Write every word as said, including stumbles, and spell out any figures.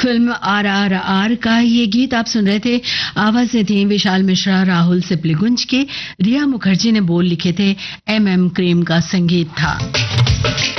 Film are are are का ये गीत आप सुन रहे थे। आवाजें थी विशाल मिश्रा, राहुल सिप्लीगुंज के। रिया मुखर्जी ने बोल लिखे थे। एम एम क्रीम का संगीत था।